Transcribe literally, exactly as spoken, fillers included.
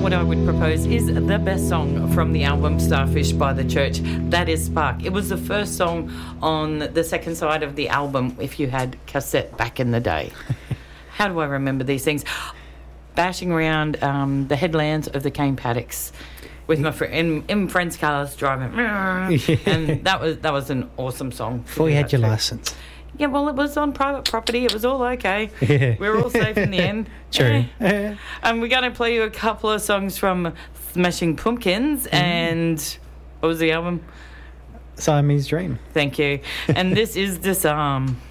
what I would propose is the best song from the album Starfish by The Church. That is Spark. It was the first song on the second side of the album if you had cassette back in the day. How do I remember these things? Bashing around um, the headlands of the cane paddocks with my friend in, in friends' cars driving, yeah. And that was that was an awesome song. Before you had your too. license. Yeah, well, it was on private property. It was all okay. Yeah. We were all safe in the end. True. Eh. And we're going to play you a couple of songs from Smashing Pumpkins mm. and what was the album? Siamese Dream. Thank you. And this is Disarm.